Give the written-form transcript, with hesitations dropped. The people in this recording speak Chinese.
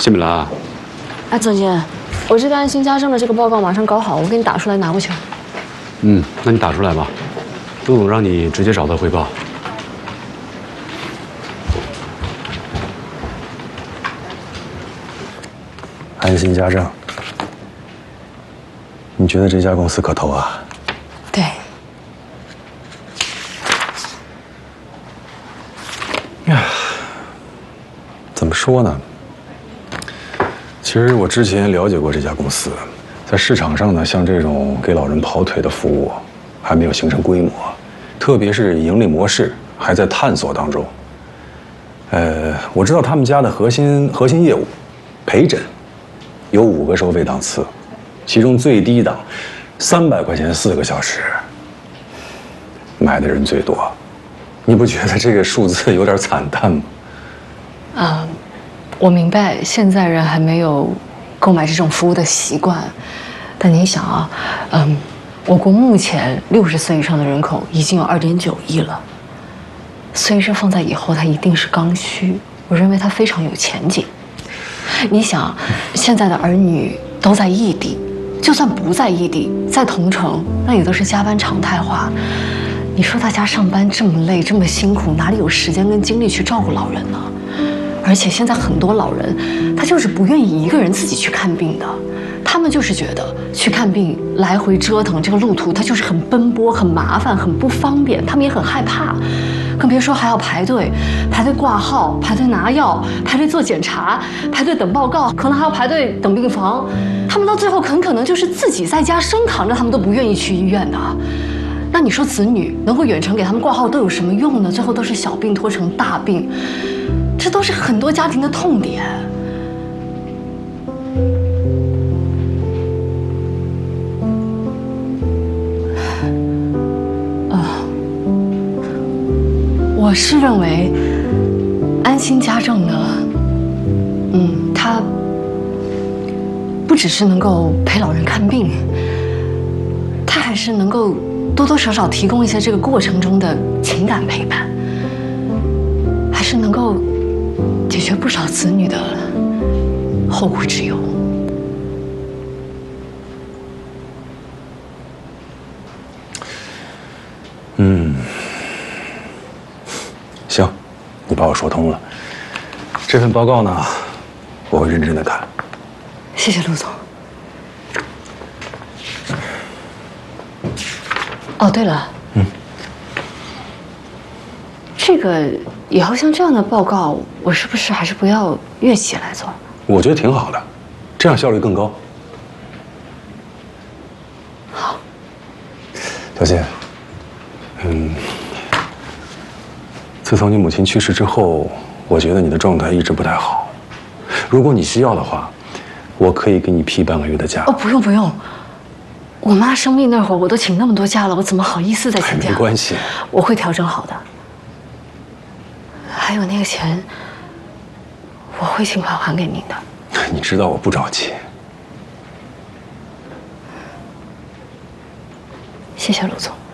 金美兰， 哎，总监，我这个安心家政的这个报告马上搞好，我给你打出来拿过去。 那你打出来吧，陆总让你直接找他汇报。 安心家政，你觉得这家公司可投啊？ 对。 怎么说呢？其实我之前了解过这家公司，在市场上呢，像这种给老人跑腿的服务还没有形成规模，特别是盈利模式还在探索当中。我知道他们家的核心业务，陪诊，有5个收费档次，其中最低档300块钱4个小时，买的人最多。你不觉得这个数字有点惨淡吗？ 我明白现在人还没有购买这种服务的习惯，但你想啊，我国目前60岁以上的人口已经有2.9亿了，所以这放在以后它一定是刚需，我认为它非常有前景。你想，现在的儿女都在异地，就算不在异地，在同城，那也都是加班常态化。你说大家上班这么累，这么辛苦，哪里有时间跟精力去照顾老人呢？而且现在很多老人，他就是不愿意一个人自己去看病的，他们就是觉得去看病来回折腾这个路途，他就是很奔波、很麻烦、很不方便，他们也很害怕，更别说还要排队挂号、排队拿药、排队做检查、排队等报告，可能还要排队等病房。他们到最后很可能就是自己在家生扛着，他们都不愿意去医院的。那你说子女能够远程给他们挂号都有什么用呢？最后都是小病拖成大病。这都是很多家庭的痛点。我是认为安心家政呢，它不只是能够陪老人看病，它还是能够多多少少提供一些这个过程中的情感陪伴，还是能够解决不少子女的后顾之忧。 行，你把我说通了。这份报告呢，我会认真的看。 谢谢陆总。哦，对了，这个以后像这样的报告，我是不是还是不要月起来做？ 我觉得挺好的，这样效率更高。 好， 小谢，自从你母亲去世之后，我觉得你的状态一直不太好。如果你需要的话，我可以给你批半个月的假。 哦，不用不用，我妈生病那会儿我都请那么多假了，我怎么好意思再请假？ 没关系， 我会调整好的。还有那个钱，我会尽快还给您的。 你知道我不着急。 谢谢陆总。